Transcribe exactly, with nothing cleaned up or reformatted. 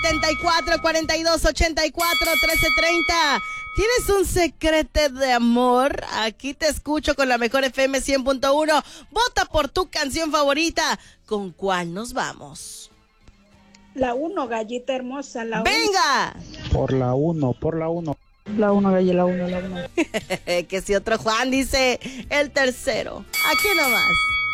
setenta y cuatro, cuarenta y dos, ochenta y cuatro, trece treinta. ¿Tienes un secreto de amor? Aquí te escucho con la mejor F M cien punto uno. Vota por tu canción favorita. ¿Con cuál nos vamos? La uno, gallita hermosa, la uno. ¡Venga! Por la uno, por la uno. La uno, gallita, la uno, la uno. Que si otro Juan dice el tercero. Aquí nomás.